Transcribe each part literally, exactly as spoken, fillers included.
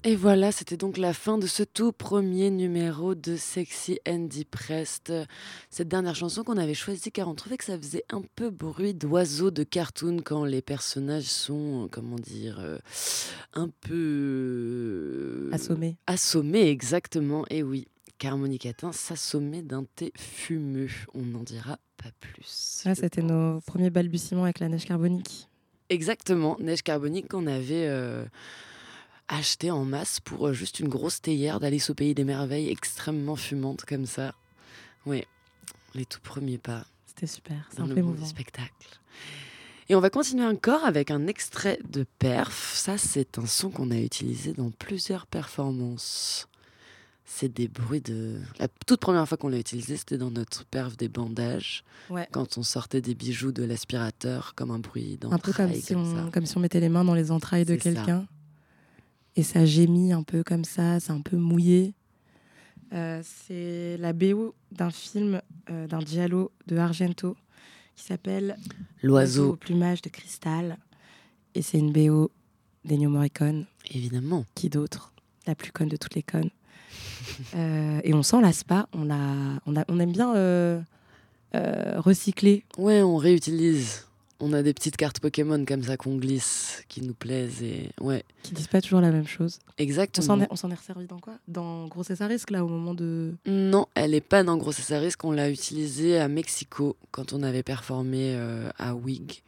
Et voilà, c'était donc la fin de ce tout premier numéro de Sexy and Depressed. Cette dernière chanson qu'on avait choisie car on trouvait que ça faisait un peu bruit d'oiseau de cartoon quand les personnages sont, comment dire, euh, un peu euh, Assommé. assommés, exactement. Et oui, car Monique Attein s'assommait d'un thé fumeux. On n'en dira pas plus, Ah, je c'était pense. nos premiers balbutiements avec la neige carbonique. Exactement, neige carbonique qu'on avait euh, acheté en masse pour euh, juste une grosse théière d'Alice au Pays des Merveilles extrêmement fumante comme ça. Oui, les tout premiers pas C'était super, c'est dans un le peu monde du émouvant. spectacle. Et on va continuer encore avec un extrait de Perf. Ça, c'est un son qu'on a utilisé dans plusieurs performances. C'est des bruits de... La toute première fois qu'on l'a utilisé, c'était dans notre perf des bandages, Ouais. quand on sortait des bijoux de l'aspirateur, comme un bruit Un peu comme d'entrailles, si, comme ça. on, comme si on mettait les mains dans les entrailles de C'est ça. quelqu'un. Et ça gémit un peu comme ça, c'est un peu mouillé. Euh, c'est la B O d'un film euh, d'un giallo de Argento qui s'appelle L'oiseau L'oiseau, au plumage de cristal. Et c'est une B O d'Ennio Morricone. évidemment. Qui d'autre? La plus conne de toutes les connes. Euh, et on s'en lasse pas. On, a, on, a, on aime bien euh, euh, recycler. Ouais, on réutilise. On a des petites cartes Pokémon comme ça qu'on glisse, qui nous plaisent et ouais, Qui disent pas toujours la même chose. On s'en est, exactement. on s'en est resservi dans quoi? Dans Grossesse à risque, là, au moment de... Non, elle est pas dans Grossesse à risque. On l'a utilisée à Mexico quand on avait performé euh, à Wig.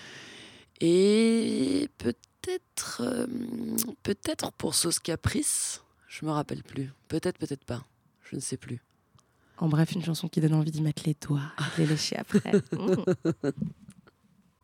Et peut-être, euh, peut-être pour Sauce Caprice. Je me rappelle plus. Peut-être, peut-être pas. Je ne sais plus. En bref, une chanson qui donne envie d'y mettre les doigts, et de les lécher après. Mmh.